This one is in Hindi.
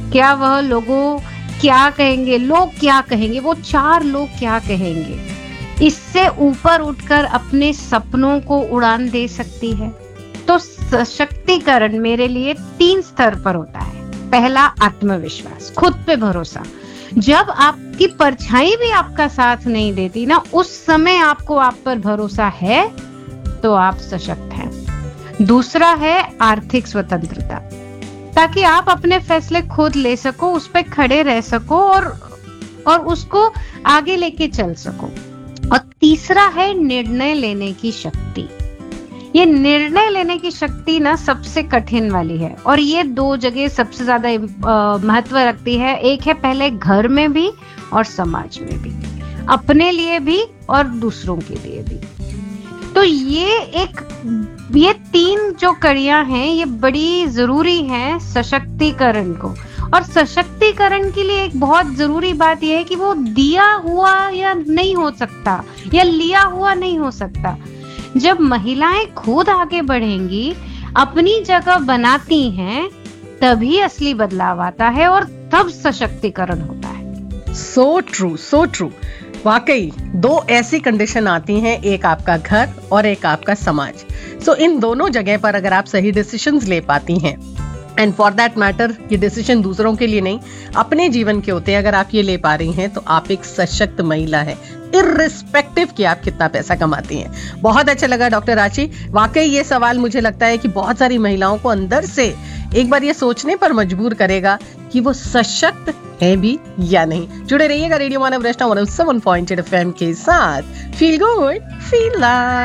क्या वह लोग क्या कहेंगे, वो 4 लोग क्या कहेंगे, इससे ऊपर उठकर अपने सपनों को उड़ान दे सकती है। तो सशक्तिकरण मेरे लिए 3 स्तर पर होता है। पहला, आत्मविश्वास, खुद पे भरोसा। जब आपकी परछाई भी आपका साथ नहीं देती ना, उस समय आपको आप पर भरोसा है तो आप सशक्त हैं। दूसरा है आर्थिक स्वतंत्रता, ताकि आप अपने फैसले खुद ले सको, उस पर खड़े रह सको और उसको आगे लेके चल सको। और तीसरा है निर्णय लेने की शक्ति। ये निर्णय लेने की शक्ति ना सबसे कठिन वाली है, और ये 2 जगह सबसे ज्यादा महत्व रखती है। एक है पहले घर में भी और समाज में भी, अपने लिए भी और दूसरों के लिए भी। तो ये 3 जो कड़ियां हैं, ये बड़ी जरूरी हैं सशक्तिकरण को। और सशक्तिकरण के लिए एक बहुत जरूरी बात यह है कि वो दिया हुआ या नहीं हो सकता, या लिया हुआ नहीं हो सकता। जब महिलाएं खुद आगे बढ़ेंगी, अपनी जगह बनाती हैं, तभी असली बदलाव आता है और तब सशक्तिकरण होता है। So true, so true. वाकई 2 ऐसी कंडीशन आती हैं, एक आपका घर और एक आपका समाज। सो इन दोनों जगह पर अगर आप सही डिसीजंस ले पाती हैं, एंड फॉर दैट मैटर ये डिसीजन दूसरों के लिए नहीं, अपने जीवन के होते हैं, अगर आप ये ले पा रही हैं तो आप एक सशक्त महिला है, इर्रिस्पेक्टिव कि आप कितना पैसा कमाती हैं। बहुत अच्छा लगा डॉक्टर रांची। वाकई ये सवाल मुझे लगता है कि बहुत सारी महिलाओं को अंदर से एक बार ये सोचने पर मजबूर करेगा कि वो सशक्त है भी या नहीं। जुड़े रहिएगा रेडियो मानव रचना 107.8 FM के साथ। Feel good, feel live.